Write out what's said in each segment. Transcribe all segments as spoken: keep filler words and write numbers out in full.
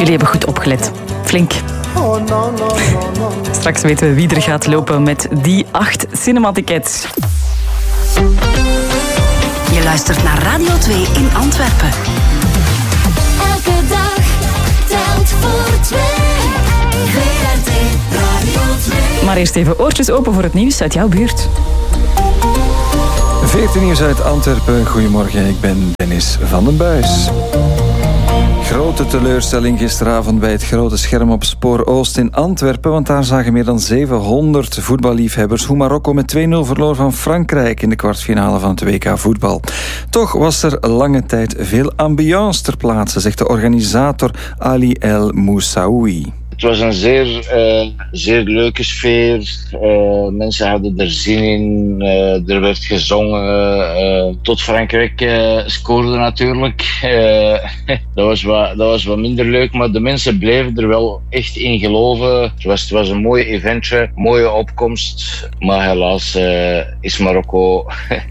Jullie hebben goed opgelet. Flink. Straks weten we wie er gaat lopen met die acht cinematickets. Je luistert naar Radio twee in Antwerpen. Elke dag telt voor twee. V R T Radio twee. Maar eerst even oortjes open voor het nieuws uit jouw buurt. veertien nieuws uit Antwerpen. Goedemorgen, ik ben Dennis van den Buis. Grote teleurstelling gisteravond bij het grote scherm op Spoor Oost in Antwerpen, want daar zagen meer dan zevenhonderd voetballiefhebbers hoe Marokko met twee nul verloor van Frankrijk in de kwartfinale van het W K voetbal. Toch was er lange tijd veel ambiance ter plaatse, zegt de organisator Ali El Moussaoui. Het was een zeer, uh, zeer leuke sfeer. Uh, mensen hadden er zin in. Uh, er werd gezongen. Uh, tot Frankrijk uh, scoorde natuurlijk. Uh, dat, was wat, dat was wat minder leuk, maar de mensen bleven er wel echt in geloven. Het was, het was een mooi eventje, mooie opkomst. Maar helaas uh, is Marokko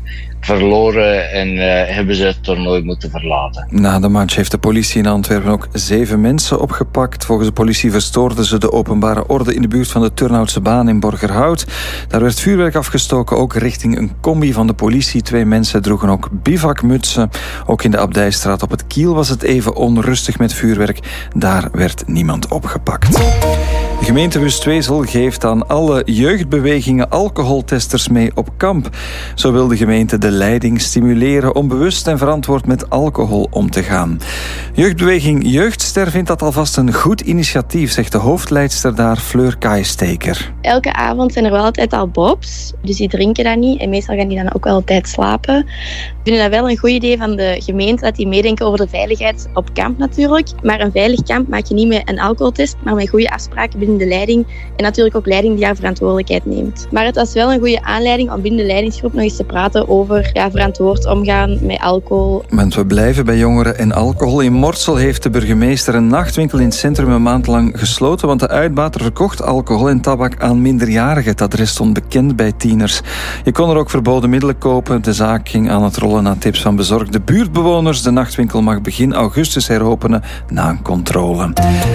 verloren en uh, hebben ze het toernooi moeten verlaten. Na de match heeft de politie in Antwerpen ook zeven mensen opgepakt. Volgens de politie verstoorden ze de openbare orde in de buurt van de Turnhoutse baan in Borgerhout. Daar werd vuurwerk afgestoken, ook richting een combi van de politie. Twee mensen droegen ook bivakmutsen. Ook in de Abdijstraat op het Kiel was het even onrustig met vuurwerk. Daar werd niemand opgepakt. De gemeente Wustwezel geeft aan alle jeugdbewegingen alcoholtesters mee op kamp. Zo wil de gemeente de leiding stimuleren om bewust en verantwoord met alcohol om te gaan. Jeugdbeweging Jeugdster vindt dat alvast een goed initiatief, zegt de hoofdleidster daar, Fleur Kaaijsteker. Elke avond zijn er wel altijd al bobs, dus die drinken dat niet en meestal gaan die dan ook wel altijd slapen. We vinden dat wel een goed idee van de gemeente, dat die meedenken over de veiligheid op kamp natuurlijk. Maar een veilig kamp maak je niet met een alcoholtest, maar met goede afspraken binnen de leiding en natuurlijk ook leiding die haar verantwoordelijkheid neemt. Maar het was wel een goede aanleiding om binnen de leidingsgroep nog eens te praten over ja, verantwoord omgaan met alcohol. Want we blijven bij jongeren en alcohol. In Mortsel heeft de burgemeester een nachtwinkel in het centrum een maand lang gesloten, want de uitbater verkocht alcohol en tabak aan minderjarigen. Het adres stond bekend bij tieners. Je kon er ook verboden middelen kopen. De zaak ging aan het rollen na tips van bezorgde buurtbewoners. De nachtwinkel mag begin augustus heropenen na een controle.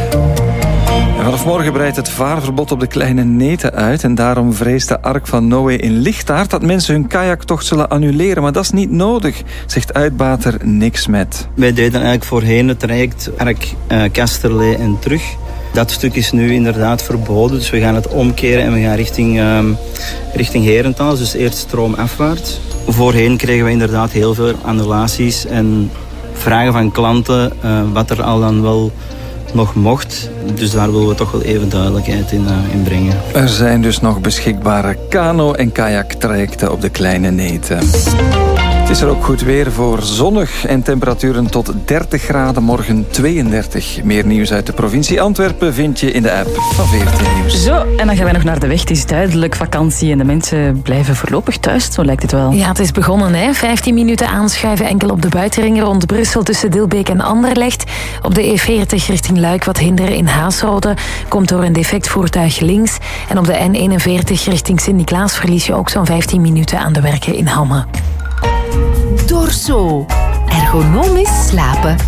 En vanaf morgen breidt het vaarverbod op de Kleine Neten uit en daarom vreest de Ark van Noé in Lichtaard dat mensen hun kajaktocht zullen annuleren. Maar dat is niet nodig, zegt uitbater Nick Smet. Wij deden eigenlijk voorheen het traject Ark, uh, Kasterlee en terug. Dat stuk is nu inderdaad verboden, dus we gaan het omkeren en we gaan richting, uh, richting Herentals, dus eerst stroomafwaarts. Voorheen kregen we inderdaad heel veel annulaties en vragen van klanten uh, wat er al dan wel nog mocht. Dus daar willen we toch wel even duidelijkheid in, uh, in brengen. Er zijn dus nog beschikbare kano- en kajaktrajecten op de Kleine Neten. Het is er ook goed weer voor zonnig en temperaturen tot dertig graden, morgen tweeëndertig. Meer nieuws uit de provincie Antwerpen vind je in de app van veertien Nieuws. Zo, en dan gaan wij nog naar de weg. Het is duidelijk vakantie en de mensen blijven voorlopig thuis, zo lijkt het wel. Ja, het is begonnen, hè. vijftien minuten aanschuiven enkel op de buitenringen rond Brussel tussen Dilbeek en Anderlecht. Op de E veertig richting Luik wat hinderen in Haasrode. Komt door een defect voertuig links. En op de N eenenveertig richting Sint-Niklaas verlies je ook zo'n vijftien minuten aan de werken in Hamme. Dorso. Ergonomisch slapen.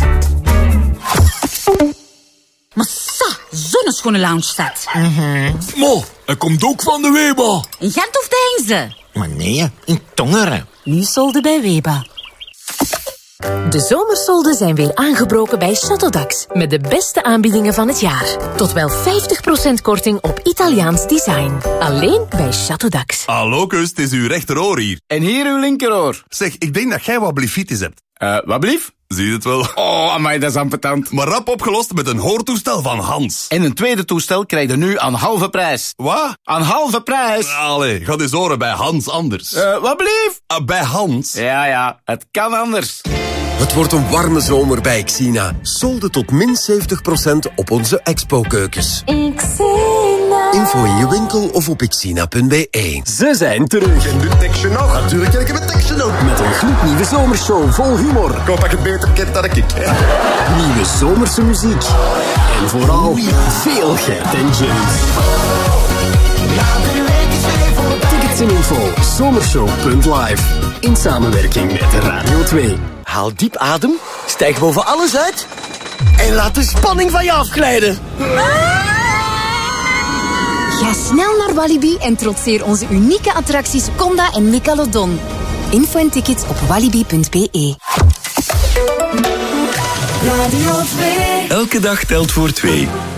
Massa, zo'n schone lounge staat. Mm-hmm. Mo, hij komt ook van de Weba. In Gent of Deinze? Maar nee, in Tongeren. Nu solde bij Weba. De zomersolden zijn weer aangebroken bij Châteaudax met de beste aanbiedingen van het jaar. Tot wel vijftig procent korting op Italiaans design. Alleen bij Châteaudax. Hallo kus, het is uw rechteroor hier. En hier uw linkeroor. Zeg, ik denk dat jij wat blifitis hebt. Uh, wat blief? Zie je het wel? Oh, amai, dat is ambetant. Maar rap opgelost met een hoortoestel van Hans. En een tweede toestel krijg je nu aan halve prijs. Wat? Aan halve prijs. Allee, ga eens horen bij Hans anders. Uh, wat blief? Uh, bij Hans? Ja, ja, het kan anders. Het wordt een warme zomer bij Xina. Solde tot min zeventig procent op onze expo-keukens. Xina. Info in je winkel of op xina punt b e. Ze zijn terug. En de tekstje nog. Natuurlijk ken ik het met tekstje nog. Met een gloednieuwe zomershow vol humor. Ik hoop dat je het beter kent dan ik. Nieuwe zomerse muziek. En vooral veel Gert en James. Tickets en info. Zomershow punt live. In samenwerking met Radio twee. Haal diep adem, stijg boven alles uit En laat de spanning van je afglijden. Ga snel naar Walibi en trotseer onze unieke attracties Conda en Megalodon. Info en tickets op walibi punt b e. Radio twee. Elke dag telt voor twee.